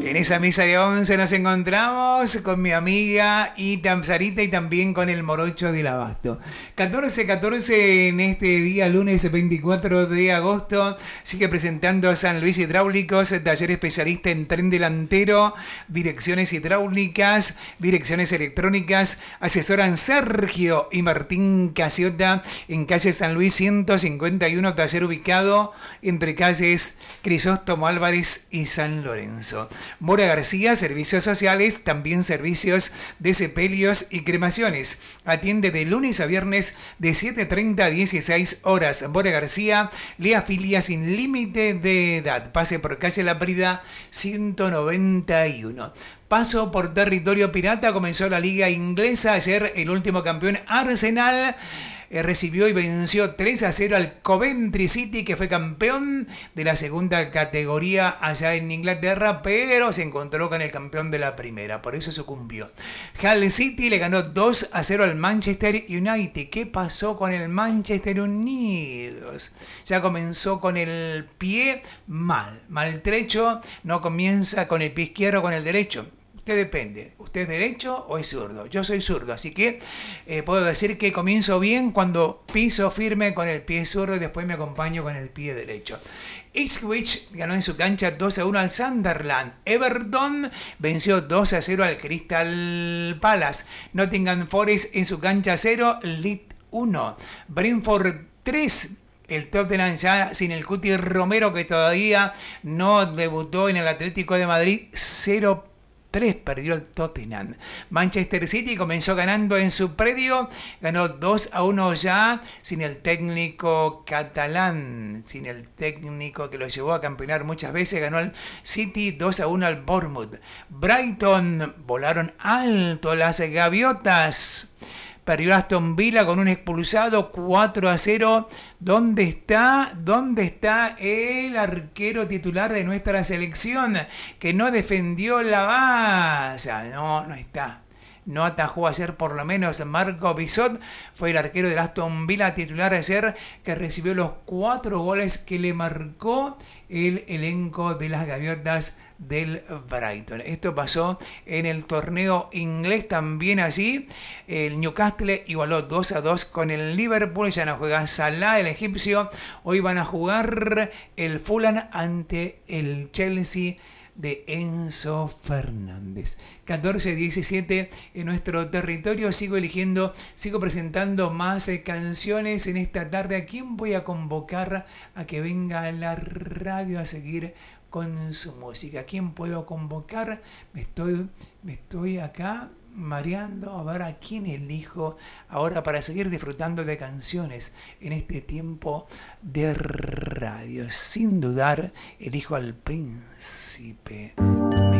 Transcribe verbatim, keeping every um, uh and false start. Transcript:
En esa mesa de once nos encontramos con mi amiga Ita Sarita y también con el Morocho del Abasto. catorce catorce en este día, lunes veinticuatro de agosto, sigue presentando a San Luis Hidráulicos, taller especialista en tren delantero, direcciones hidráulicas, direcciones electrónicas. Asesoran Sergio y Martín Casiota en calle San Luis ciento cincuenta y uno, taller ubicado entre calles Crisóstomo Álvarez y San Lorenzo. Mora García, servicios sociales, también servicios de sepelios y cremaciones. Atiende de lunes a viernes de siete treinta a dieciséis horas. Mora García le afilia sin límite de edad. Pase por calle La Prida ciento noventa y uno. Paso por territorio pirata, comenzó la liga inglesa. Ayer el último campeón Arsenal eh, recibió y venció tres a cero al Coventry City, que fue campeón de la segunda categoría allá en Inglaterra, pero se encontró con el campeón de la primera, por eso sucumbió. Hull City le ganó dos a cero al Manchester United. ¿Qué pasó con el Manchester United? Ya comenzó con el pie mal, maltrecho, no comienza con el pie izquierdo, con el derecho. Usted depende, ¿usted es derecho o es zurdo? Yo soy zurdo, así que eh, puedo decir que comienzo bien cuando piso firme con el pie zurdo y después me acompaño con el pie derecho. Ipswich ganó en su cancha dos a uno al Sunderland. Everton venció dos a cero al Crystal Palace. Nottingham Forest en su cancha cero, Leeds uno. Brentford tres. El Tottenham ya sin el Cuti Romero, que todavía no debutó en el Atlético de Madrid, cero tres perdió el Tottenham. Manchester City comenzó ganando en su predio, ganó dos a uno ya sin el técnico catalán, sin el técnico que lo llevó a campeonar muchas veces, ganó el City dos a uno al Bournemouth. Brighton volaron alto las gaviotas. Perdió Aston Villa con un expulsado cuatro a cero. ¿Dónde está? ¿Dónde está el arquero titular de nuestra selección que no defendió la valla? No, no está. No atajó ayer por lo menos. Marco Bisot fue el arquero del Aston Villa titular ayer, que recibió los cuatro goles que le marcó el elenco de las gaviotas del Brighton. Esto pasó en el torneo inglés también allí. El Newcastle igualó dos a dos con el Liverpool. Ya no juega Salah, el egipcio. Hoy van a jugar el Fulham ante el Chelsea de Enzo Fernández. catorce diecisiete en nuestro territorio. Sigo eligiendo, sigo presentando más eh, canciones en esta tarde. ¿A quién voy a convocar a que venga a la radio a seguir con su música? ¿A quién puedo convocar? Me estoy, me estoy acá mareando a ver a quién elijo ahora para seguir disfrutando de canciones en este tiempo de radio. Sin dudar, elijo al Príncipe.